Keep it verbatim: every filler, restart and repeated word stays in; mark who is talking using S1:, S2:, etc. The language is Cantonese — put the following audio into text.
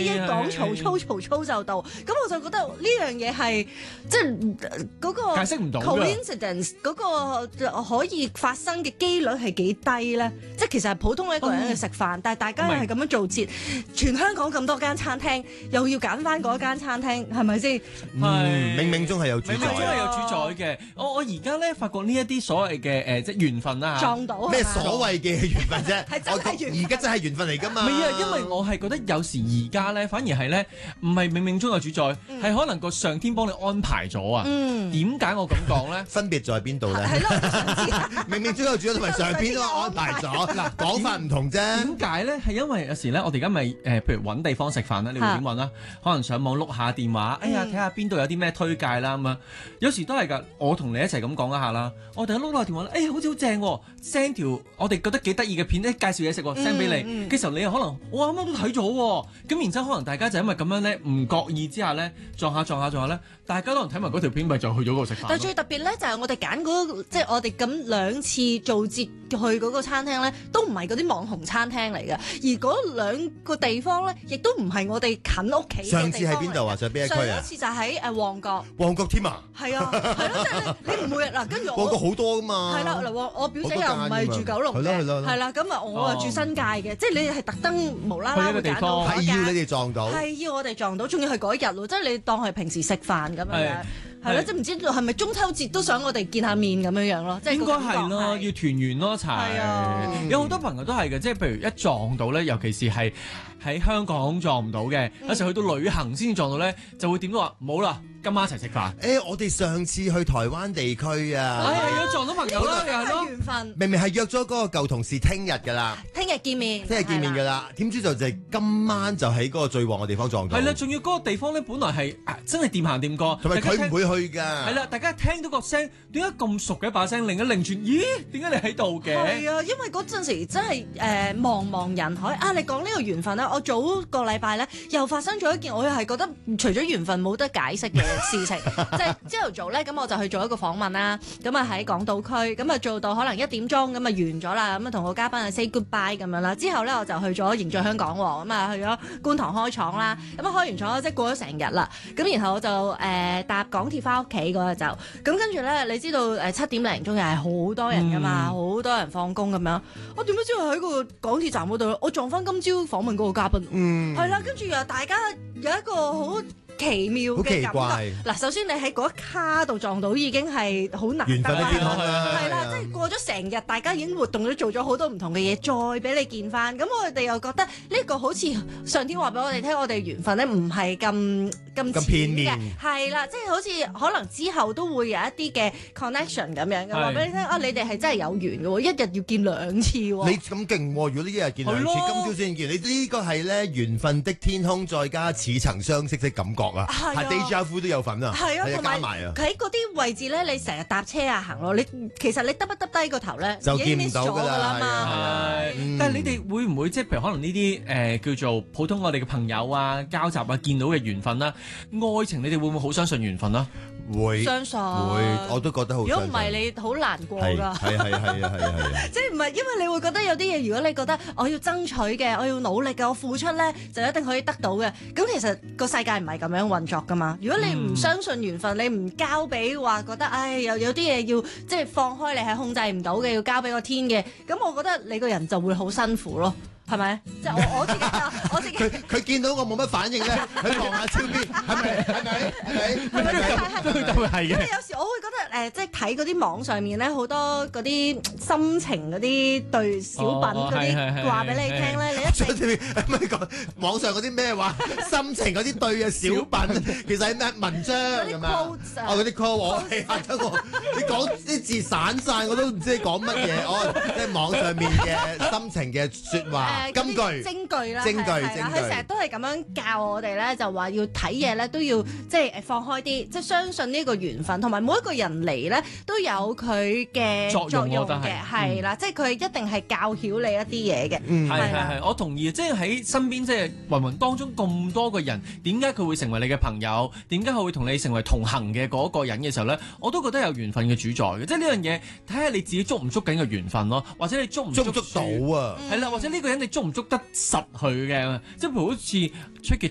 S1: 一講曹操，曹操就到。咁我就覺得呢樣嘢係即係嗰個
S2: 解釋唔到
S1: coincidence 嗰個可以發生嘅機率係幾低咧？即係其實係普通一個人去食飯，但係大家係咁樣做節，全香港咁多間餐廳，又要揀翻嗰間餐廳，係咪先？
S3: 係冥冥中係有主宰，
S2: 冥冥中係有主宰嘅。我我而家咧發覺呢一啲所謂嘅誒即係緣分啦，
S1: 撞到
S3: 咩所謂嘅緣分啫？
S1: 係真係緣分，
S3: 而家真係緣分嚟㗎嘛？
S2: 唔係啊，因為我係覺得有時而家咧，反而係咧，唔係冥冥中有主宰，係、嗯、可能個上天幫你安排咗啊。點解、嗯、我咁講咧？
S3: 分別在邊度咧？
S1: 係咯，
S3: 冥冥中有主宰同埋上天都安排咗，嗱講法唔同啫。
S2: 點解咧？係因為有時咧，我哋而家咪誒，譬如揾地方食飯啦，你會點揾啦？可能上網碌下電話，哎呀，睇下邊度有啲咩推介啦咁啊。有時都係㗎，我同你一齊咁講一下啦。我哋一碌下電話，哎呀，好似好正喎 ，send 條我哋覺得幾得意嘅片咧，介紹嘢食喎 ，send 俾你嘅時候，你又可能我啱啱都睇咗喎。咁然之後，可能大家就因為咁樣咧，唔覺意之下咧，撞下撞下撞下咧，大家可能睇埋嗰條片，咪就去咗嗰度食飯。
S1: 但係最特別咧，就係我哋揀嗰即係我哋咁兩次做節去嗰個餐廳咧，都唔係嗰啲網紅餐廳嚟嘅，而嗰兩個地方咧，亦都唔係我哋近屋企嘅地方。
S3: 上次喺邊度啊？就邊一區啊？
S1: 上一次就喺誒旺角。
S3: 旺角添啊？
S1: 係啊，係咯，即係你唔會嗱，跟住我。
S3: 旺角好多㗎嘛。係
S1: 啦，嗱，我我表姐又唔係住九龍嘅，係啦，咁啊，我啊住新界嘅，即係你係特登無啦啦會揀到嗰間，
S3: 係要你哋撞到，
S1: 係要我哋撞到，仲要係嗰日咯，即係你當係平時食飯咁樣。係咯，即係唔知係咪中秋節都想我哋見下面咁樣樣咯，即係
S2: 應該係咯，要團圓咯一齊。
S1: 係啊，
S2: 有好多朋友都係嘅，即係譬如一撞到咧，尤其是係喺香港撞唔到嘅，有時去到旅行先至撞到咧，就會點都話冇啦，今晚一齊食飯。
S3: 誒，我哋上次去台灣地區啊，
S2: 係係有撞到朋友啦，又係咯，
S1: 緣分。
S3: 明明係約咗嗰個舊同事聽日㗎啦，
S1: 聽日見面，
S3: 聽日見面㗎啦，點知就就係今晚就喺嗰個最旺嘅地方撞到。
S2: 係啦，仲要嗰個地方咧，本來係真係掂行掂過，
S3: 同埋佢唔會去㗎。
S2: 係啦。大家聽到個聲，點解咁熟嘅一把聲，另一擰轉，咦？點解你喺度嘅？
S1: 係啊，因為嗰陣時真係誒茫茫人海啊！你講呢個緣分咧，我早個禮拜咧又發生咗一件，我又係覺得除咗緣分冇得解釋嘅事情，即係朝頭早咧，咁我就去做一個訪問啦，咁啊喺港島區，咁啊做到可能一點鐘，咁啊完咗啦，咁啊同個嘉賓啊 say goodbye 咁樣啦，之後咧我就去咗凝聚香港喎，咁啊去咗觀塘開廠啦，咁啊開完廠即係過咗成日啦，咁然後我就誒、呃、搭港鐵翻屋企嗰日就。咁跟住咧，你知道誒七點零鐘又係好多人噶嘛，好、嗯、多人放工咁樣。我點解知道喺個港鐵站嗰度？我撞翻今朝訪問嗰個嘉賓，嗯，係啦，跟住又大家有一個好奇妙嘅感覺。嗱，首先你喺嗰一卡度撞到已經係好難得啦，係啦，即係過咗成日，大家已經活動咗，做咗好多唔同嘅嘢，再俾你見翻。咁我哋又覺得呢個好似上天話俾我哋聽，我哋緣分咧唔係咁咁片面嘅，係啦，即係好似可能之後都會有一啲嘅 connection 咁樣嘅，話俾你聽啊，你哋係真係有緣嘅喎，一日要見兩次喎。
S3: 你咁勁喎！如果呢一日見兩次，今朝先見，你呢個係咧緣分的天空，再加似曾相識的感覺啊！係 déjà vu 都有份啊！係啊，同埋喺嗰啲位置咧，你成日搭車啊行路，你其實你耷一耷低個頭咧， 就見唔到㗎啦
S2: 嘛。但係你哋會唔會即係譬如可能呢啲誒叫做普通我哋嘅朋友啊、交集啊、見到嘅緣分啦、愛情，你哋會唔會好相信緣分啊？
S3: 會
S1: 相信，
S3: 會我都覺得好。如
S1: 果唔係你好難過㗎。
S3: 係係係係係係。
S1: 即係唔係因為你會覺得有啲嘢，如果你覺得我要爭取嘅，我要努力嘅，我付出咧就一定可以得到嘅。咁其實個世界唔係咁樣運作㗎嘛。如果你唔相信緣分，你唔交俾話覺得，唉，有有啲嘢要即係放開，你係控制唔到嘅，要交俾個天嘅。咁我覺得你個人就會好辛苦咯。係咪？即係我我自己我自己。佢
S3: 佢見到我冇乜反應咧，佢望下超邊，係咪係咪係咪？
S1: 係咪係
S2: 都係嘅。
S1: 因為有時我會覺得誒、呃，即係睇嗰啲網上面咧，好多嗰啲心情嗰啲對小品嗰啲話俾你聽咧，你一定
S3: 唔係講網上嗰啲咩話心情嗰啲對嘅小品，其實係咩文章咁樣？哦，嗰啲 call 我係嚇得我，你講啲字散晒，我都唔知你講乜嘢。哦，即係網上面嘅心情嘅説話。金句、
S1: 精句啦，
S3: 精句，
S1: 佢成日都係咁樣教我哋咧，就話要睇嘢咧都要即係誒放開啲，即係相信呢個緣分，同埋每一個人嚟咧都有佢嘅作用嘅，係啦，即係佢一定係教曉你一啲嘢嘅，
S2: 係係係，我同意，即係喺身邊即係芸芸當中咁多個人，點解佢會成為你嘅朋友？點解佢會同你成為同行嘅嗰個人嘅時候咧？我都覺得有緣分嘅主宰嘅，即係呢樣嘢睇下你自己捉唔捉緊嘅緣分咯，或者你捉唔捉
S3: 捉到啊？
S2: 係啦，或者呢個人你捉唔捉得實佢嘅，即係譬如好似出傑